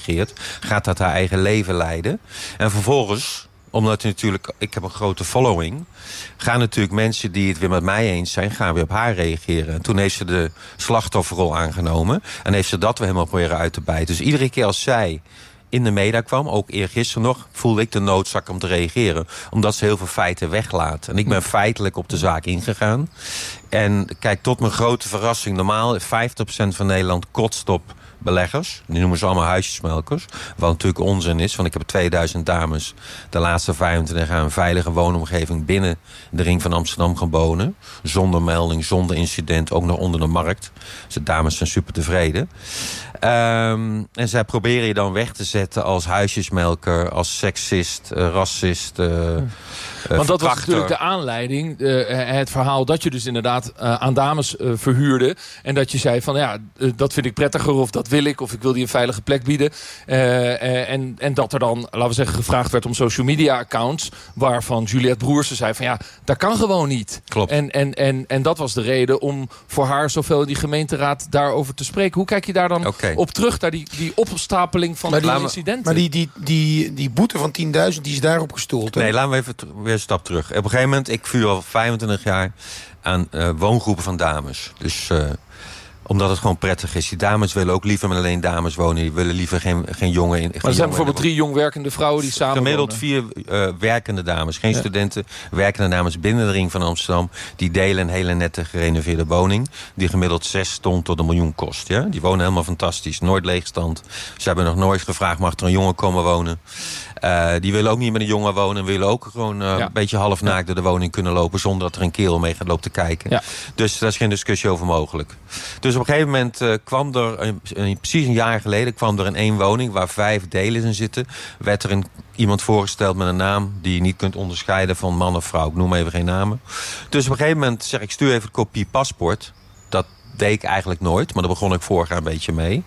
reageert, gaat dat haar eigen leven leiden. En vervolgens, omdat natuurlijk, ik heb een grote following, gaan natuurlijk mensen die het weer met mij eens zijn, gaan weer op haar reageren. En toen heeft ze de slachtofferrol aangenomen en heeft ze dat weer helemaal proberen uit te bijten. Dus iedere keer als zij in de media kwam, ook eergisteren nog, voelde ik de noodzaak om te reageren. Omdat ze heel veel feiten weglaat. En ik ben feitelijk op de zaak ingegaan. En kijk, tot mijn grote verrassing, normaal 50% van Nederland kotst op beleggers. Die noemen ze allemaal huisjesmelkers. Wat natuurlijk onzin is, want ik heb 2000 dames de laatste 25 jaar een veilige woonomgeving binnen de ring van Amsterdam geboden. Zonder melding, zonder incident, ook nog onder de markt. Dus de dames zijn super tevreden. En zij proberen je dan weg te zetten als huisjesmelker, als seksist, racist, want dat was natuurlijk de aanleiding, het verhaal dat je dus inderdaad aan dames verhuurde. En dat je zei van ja, dat vind ik prettiger of dat wil ik. Of ik wil die een veilige plek bieden. En dat er dan, laten we zeggen, gevraagd werd om social media accounts. Waarvan Juliette Broersen zei van ja, dat kan gewoon niet. Klopt. En dat was de reden om voor haar zoveel in die gemeenteraad daarover te spreken. Hoe kijk je daar dan op terug, naar die opstapeling van die incidenten? Maar die boete van 10.000, die is daarop gestoeld. Hè? Nee, laten we even weer een stap terug. Op een gegeven moment, ik vuur al 25 jaar aan woongroepen van dames. Dus omdat het gewoon prettig is. Die dames willen ook liever met alleen dames wonen. Die willen liever geen jongen in. Maar er zijn bijvoorbeeld 3 jong werkende vrouwen die samen gemiddeld wonen. 4 werkende dames. Geen studenten, werkende dames binnen de ring van Amsterdam. Die delen een hele nette gerenoveerde woning. Die gemiddeld 6 ton tot 1 miljoen kost. Ja? Die wonen helemaal fantastisch. Nooit leegstand. Ze hebben nog nooit gevraagd, mag er een jongen komen wonen? Die willen ook niet met een jongen wonen. Willen ook gewoon een beetje half naakt door de woning kunnen lopen. Zonder dat er een kerel mee gaat lopen te kijken. Ja. Dus daar is geen discussie over mogelijk. Dus op een gegeven moment kwam er, precies een jaar geleden, kwam er in 1 woning waar 5 delen in zitten. Werd er iemand voorgesteld met een naam die je niet kunt onderscheiden van man of vrouw. Ik noem even geen namen. Dus op een gegeven moment zeg ik, stuur even een kopie paspoort. Dat deed ik eigenlijk nooit, maar daar begon ik vorig jaar een beetje mee.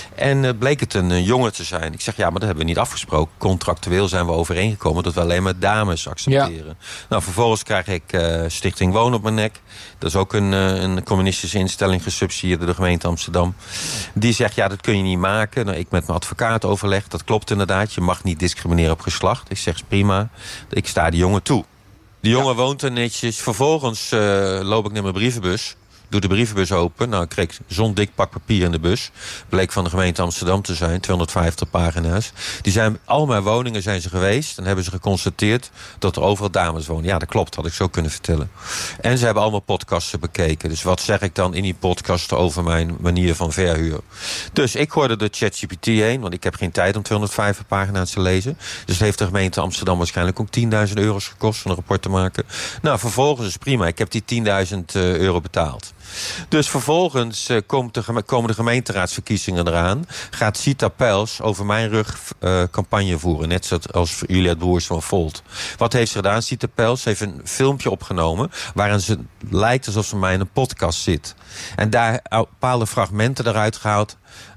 En bleek het een jongen te zijn. Ik zeg, ja, maar dat hebben we niet afgesproken. Contractueel zijn we overeengekomen dat we alleen maar dames accepteren. Ja. Nou, vervolgens krijg ik Stichting Woon op mijn nek. Dat is ook een communistische instelling, gesubsidieerd door de gemeente Amsterdam. Die zegt, ja, dat kun je niet maken. Nou, ik met mijn advocaat overleg, dat klopt inderdaad. Je mag niet discrimineren op geslacht. Ik zeg, prima, ik sta die jongen toe. Die jongen woont er netjes. Vervolgens loop ik naar mijn brievenbus. Doe de brievenbus open. Nou, ik kreeg zo'n dik pak papier in de bus. Bleek van de gemeente Amsterdam te zijn. 250 pagina's. Die zijn, al mijn woningen zijn ze geweest. En hebben ze geconstateerd dat er overal dames wonen. Ja, dat klopt. Had ik zo kunnen vertellen. En ze hebben allemaal podcasten bekeken. Dus wat zeg ik dan in die podcast over mijn manier van verhuur? Dus ik hoorde de ChatGPT heen. Want ik heb geen tijd om 250 pagina's te lezen. Dus het heeft de gemeente Amsterdam waarschijnlijk ook 10.000 euro's gekost om een rapport te maken. Nou, vervolgens is prima. Ik heb die 10.000 euro betaald. Dus vervolgens komen de gemeenteraadsverkiezingen eraan. Gaat Sita Pels over mijn rug campagne voeren. Net zoals Juliette Broers van Volt. Wat heeft ze gedaan? Sita Pels heeft een filmpje opgenomen waarin ze lijkt alsof ze mij in een podcast zit. En daar bepaalde fragmenten eruit gehaald.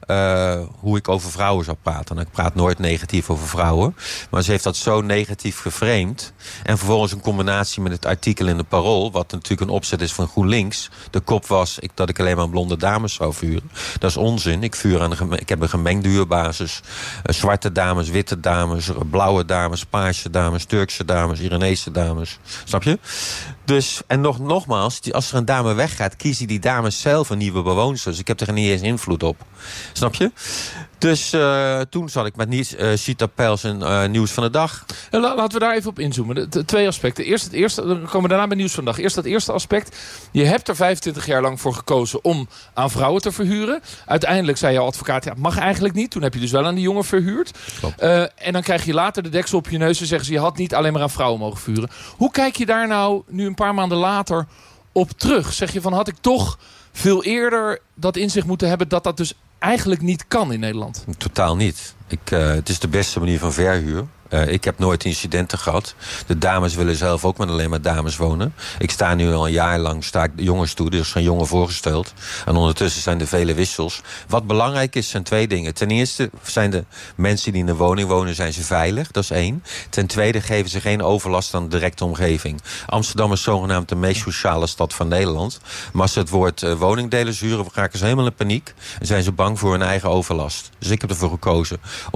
Hoe ik over vrouwen zou praten. En ik praat nooit negatief over vrouwen. Maar ze heeft dat zo negatief geframed. En vervolgens een combinatie met het artikel in de Parool. Wat natuurlijk een opzet is van GroenLinks. De kop was dat ik alleen maar blonde dames zou vuren. Dat is onzin. Ik heb een gemengde huurbasis. Zwarte dames, witte dames, blauwe dames, paarse dames, Turkse dames, Iranese dames. Snap je? Dus, en nogmaals, als er een dame weggaat, kiezen die dames zelf een nieuwe bewoners. Dus ik heb er niet eens invloed op. Snap je? Dus toen zat ik met Sita Pels en Nieuws van de Dag. Laten we daar even op inzoomen. 2 aspecten. Eerst het eerste, dan komen we daarna bij Nieuws van de Dag. Eerst dat eerste aspect. Je hebt er 25 jaar lang voor gekozen om aan vrouwen te verhuren. Uiteindelijk zei jouw advocaat, ja, mag eigenlijk niet. Toen heb je dus wel aan die jongen verhuurd. En dan krijg je later de deksel op je neus en zeggen ze, je had niet alleen maar aan vrouwen mogen verhuren. Hoe kijk je daar nou, nu een paar maanden later, op terug? Zeg je van, had ik toch veel eerder dat inzicht moeten hebben dat dat dus eigenlijk niet kan in Nederland? Totaal niet. Het is de beste manier van verhuur. Ik heb nooit incidenten gehad. De dames willen zelf ook met alleen maar dames wonen. Ik sta nu al een jaar lang de jongens toe. Er zijn jongen voorgesteld. En ondertussen zijn er vele wissels. Wat belangrijk is, zijn 2 dingen. Ten eerste zijn de mensen die in de woning wonen, zijn ze veilig. Dat is 1. Ten tweede geven ze geen overlast aan de directe omgeving. Amsterdam is zogenaamd de meest sociale stad van Nederland. Maar als ze het woord woningdelers huren, raken ze helemaal in paniek. En zijn ze bang voor hun eigen overlast. Dus ik heb ervoor gekozen